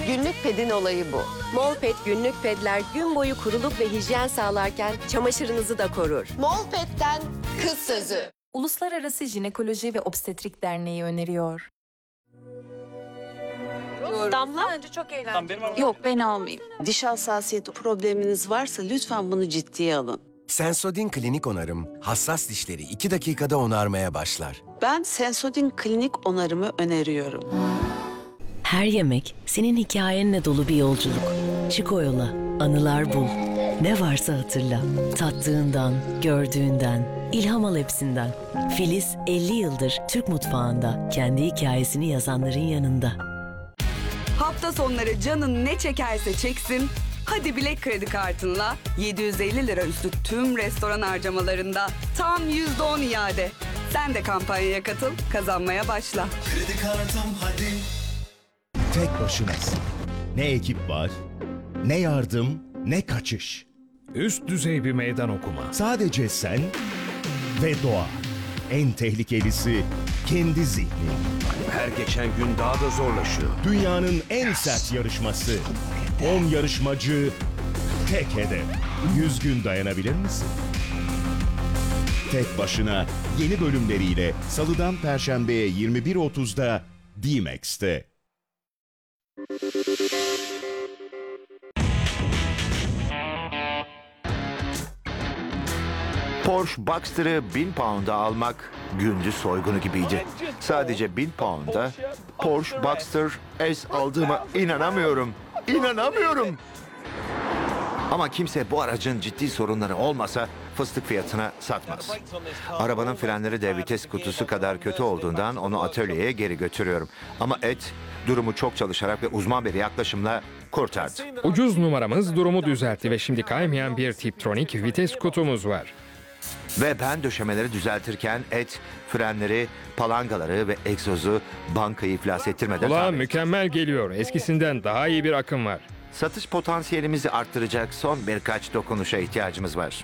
Günlük pedin olayı bu. Molpet günlük pedler gün boyu kuruluk ve hijyen sağlarken çamaşırınızı da korur. Molpet'ten kız sözü. Uluslararası Jinekoloji ve Obstetrik Derneği öneriyor. Damla? Bence çok eğlenceli. Yok, ben almayayım. Diş hassasiyeti probleminiz varsa lütfen bunu ciddiye alın. Sensodyne Klinik Onarım, hassas dişleri 2 dakikada onarmaya başlar. Ben Sensodyne Klinik Onarım'ı öneriyorum. Her yemek senin hikayenle dolu bir yolculuk. Çık o yola, anılar bul. Ne varsa hatırla. Tattığından, gördüğünden, ilham al hepsinden. Filiz 50 yıldır Türk mutfağında kendi hikayesini yazanların yanında. Hafta sonları canın ne çekerse çeksin, hadi Bilek kredi kartınla 750 lira üstü tüm restoran harcamalarında tam %10 iade. Sen de kampanyaya katıl, kazanmaya başla. Kredi kartım hadi. Tek başınasın. Ne ekip var, ne yardım, ne kaçış. Üst düzey bir meydan okuma. Sadece sen ve doğa. En tehlikelisi kendi zihni. Her geçen gün daha da zorlaşıyor. Dünyanın en sert yarışması. 10 yarışmacı, tek hedef. 100 gün dayanabilir misin? Tek başına yeni bölümleriyle Salıdan Perşembe'ye 21.30'da D-Max'te. Porsche Boxster'ı 1000 pound'a almak gündüz soygunu gibiydi. Sadece 1000 pound'a Porsche Boxster S aldığıma inanamıyorum. İnanamıyorum. Ama kimse bu aracın ciddi sorunları olmasa fıstık fiyatına satmaz. Arabanın frenleri de vites kutusu kadar kötü olduğundan onu atölyeye geri götürüyorum. Ama Ed durumu çok çalışarak ve uzman bir yaklaşımla kurtardı. Ucuz numaramız durumu düzeltti ve şimdi kaymayan bir Tiptronic vites kutumuz var. Ve ben döşemeleri düzeltirken Ed frenleri, palangaları ve egzozu bankayı iflas ettirmeden Kulağa tamir etti. mükemmel geliyor. Eskisinden daha iyi bir akım var. Satış potansiyelimizi arttıracak son birkaç dokunuşa ihtiyacımız var.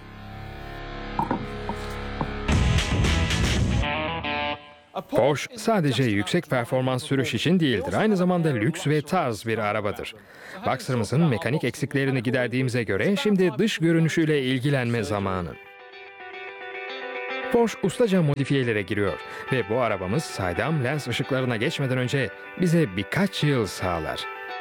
Porsche sadece yüksek performans sürüş için değildir. Aynı zamanda lüks ve tarz bir arabadır. Boxster'ımızın mekanik eksiklerini giderdiğimize göre şimdi dış görünüşüyle ilgilenme zamanı. Porsche ustaca modifiyelere giriyor ve bu arabamız saydam lens ışıklarına geçmeden önce bize birkaç yıl sağlar.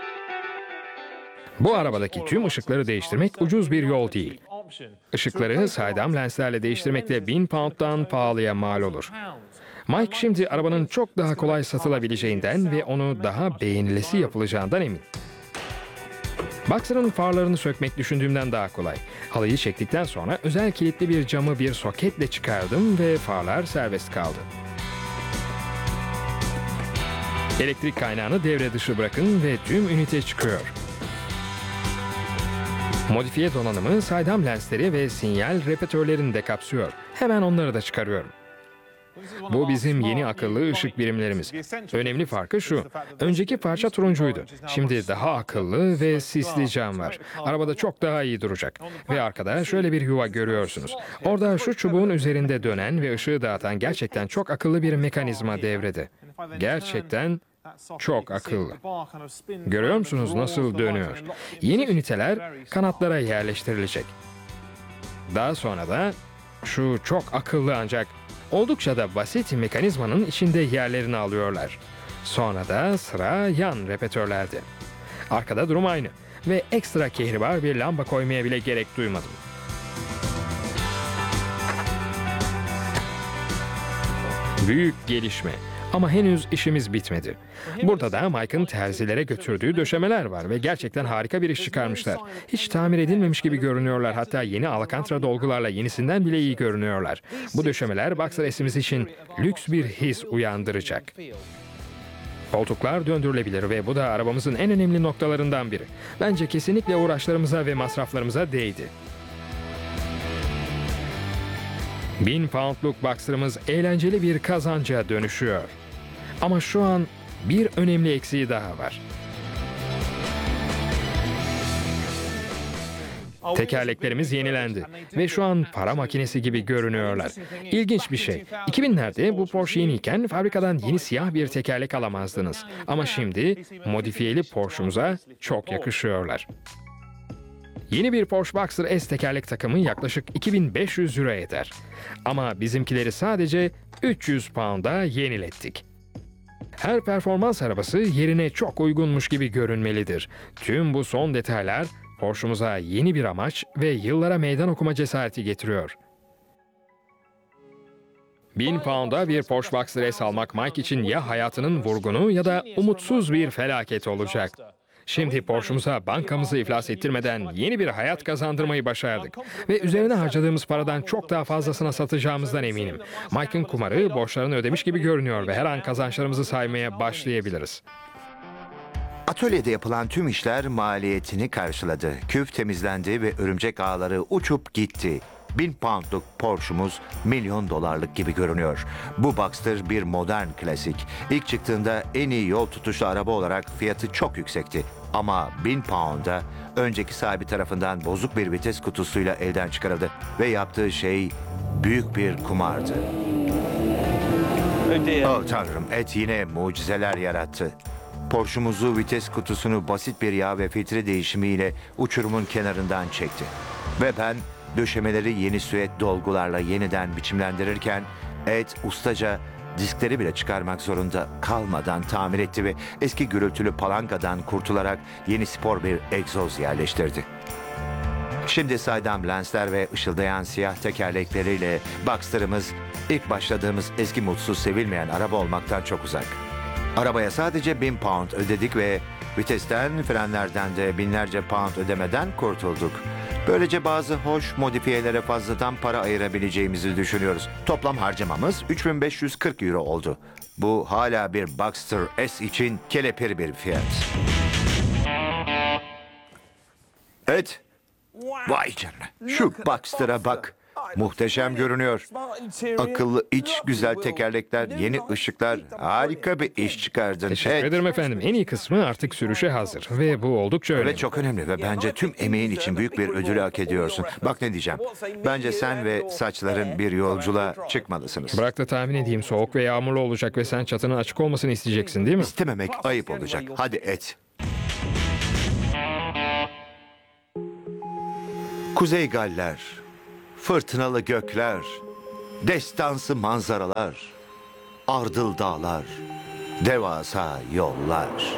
Bu arabadaki tüm ışıkları değiştirmek ucuz bir yol değil. Işıkları saydam lenslerle değiştirmekle 1000 pound'dan pahalıya mal olur. Mike şimdi arabanın çok daha kolay satılabileceğinden ve onu daha beğenilesi yapılacağından emin. Boxster'ın farlarını sökmek düşündüğümden daha kolay. Halıyı çektikten sonra özel kilitli bir camı bir soketle çıkardım ve farlar serbest kaldı. Elektrik kaynağını devre dışı bırakın ve tüm ünite çıkıyor. Modifiye donanımı saydam lensleri ve sinyal repetörlerini de kapsıyor. Hemen onları da çıkarıyorum. Bu bizim yeni akıllı ışık birimlerimiz. Önemli farkı şu, önceki parça turuncuydu. Şimdi daha akıllı ve sisli cam var. Arabada çok daha iyi duracak. Ve arkada şöyle bir yuva görüyorsunuz. Orada şu çubuğun üzerinde dönen ve ışığı dağıtan gerçekten çok akıllı bir mekanizma devrede. Gerçekten çok akıllı. Görüyor musunuz nasıl dönüyor? Yeni üniteler kanatlara yerleştirilecek. Daha sonra da şu çok akıllı ancak oldukça da basit mekanizmanın içinde yerlerini alıyorlar. Sonra da sıra yan repetörlerde. Arkada durum aynı ve ekstra kehribar bir lamba koymaya bile gerek duymadım. Büyük gelişme. Ama henüz işimiz bitmedi. Burada da Mike'ın terzilere götürdüğü döşemeler var ve gerçekten harika bir iş çıkarmışlar. Hiç tamir edilmemiş gibi görünüyorlar. Hatta yeni Alcantara dolgularla yenisinden bile iyi görünüyorlar. Bu döşemeler Boxster S'imiz için lüks bir his uyandıracak. Koltuklar döndürülebilir ve bu da arabamızın en önemli noktalarından biri. Bence kesinlikle uğraşlarımıza ve masraflarımıza değdi. 1000 poundluk Boxster'ımız eğlenceli bir kazanca dönüşüyor. Ama şu an bir önemli eksiği daha var. Tekerleklerimiz yenilendi ve şu an para makinesi gibi görünüyorlar. İlginç bir şey. 2000'lerde bu Porsche yeniyken fabrikadan yeni siyah bir tekerlek alamazdınız. Ama şimdi modifiyeli Porsche'umuza çok yakışıyorlar. Yeni bir Porsche Boxster S tekerlek takımı yaklaşık 2500 euro eder. Ama bizimkileri sadece 300 pound'a yenilettik. Her performans arabası yerine çok uygunmuş gibi görünmelidir. Tüm bu son detaylar Porsche'umuza yeni bir amaç ve yıllara meydan okuma cesareti getiriyor. 1000 pound'a bir Porsche Boxster S almak Mike için ya hayatının vurgunu ya da umutsuz bir felaket olacak. Şimdi Porsche'umuza bankamızı iflas ettirmeden yeni bir hayat kazandırmayı başardık. Ve üzerine harcadığımız paradan çok daha fazlasına satacağımızdan eminim. Mike'ın kumarı borçlarını ödemiş gibi görünüyor ve her an kazançlarımızı saymaya başlayabiliriz. Atölyede yapılan tüm işler maliyetini karşıladı. Küf temizlendi ve örümcek ağları uçup gitti. 1000 poundluk Porsche'umuz milyon dolarlık gibi görünüyor. Bu Boxster bir modern klasik. İlk çıktığında en iyi yol tutuşlu araba olarak fiyatı çok yüksekti. Ama 1000 pound'a önceki sahibi tarafından bozuk bir vites kutusuyla elden çıkarıldı. Ve yaptığı şey büyük bir kumardı. Oh tanrım, Ed yine mucizeler yarattı. Porsche'umuzu vites kutusunu basit bir yağ ve filtre değişimiyle uçurumun kenarından çekti. Ve ben döşemeleri yeni süet dolgularla yeniden biçimlendirirken Ed ustaca diskleri bile çıkarmak zorunda kalmadan tamir etti ve eski gürültülü palangadan kurtularak yeni spor bir egzoz yerleştirdi. Şimdi saydam lensler ve ışıldayan siyah tekerlekleriyle Boxster'ımız ilk başladığımız eski mutsuz sevilmeyen araba olmaktan çok uzak. Arabaya sadece 1000 pound ödedik ve vitesten, frenlerden de binlerce pound ödemeden kurtulduk. Böylece bazı hoş modifiyelere fazladan para ayırabileceğimizi düşünüyoruz. Toplam harcamamız 3540 euro oldu. Bu hala bir Boxster S için kelepir bir fiyat. Evet. Vay canına. Şu Boxster'a bak. Muhteşem görünüyor. Akıllı iç, güzel tekerlekler, yeni ışıklar. Harika bir iş çıkardın. Teşekkür ederim efendim. En iyi kısmı artık sürüşe hazır ve bu oldukça önemli. Ve çok önemli ve bence tüm emeğin için büyük bir ödülü hak ediyorsun. Bak ne diyeceğim. Bence sen ve saçların bir yolculuğa çıkmalısınız. Bırak da tahmin edeyim, soğuk ve yağmurlu olacak ve sen çatının açık olmasını isteyeceksin değil mi? İstememek ayıp olacak. Hadi et. Kuzey Galler, fırtınalı gökler, destansı manzaralar, ardıl dağlar, devasa yollar.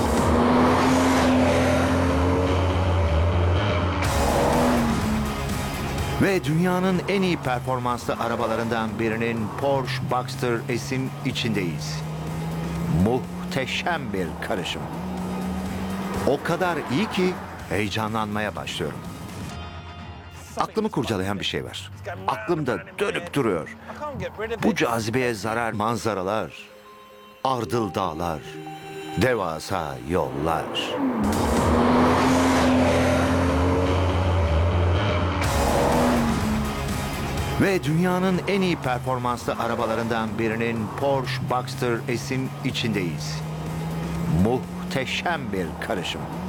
Ve dünyanın en iyi performanslı arabalarından birinin Porsche Boxster S'in içindeyiz. Muhteşem bir karışım. O kadar iyi ki heyecanlanmaya başlıyorum. Aklımı kurcalayan bir şey var. Aklımda dönüp duruyor. Bu cazibeye zarar manzaralar, ardıl dağlar, devasa yollar. Ve dünyanın en iyi performanslı arabalarından birinin Porsche Boxster S'in içindeyiz. Muhteşem bir karışım.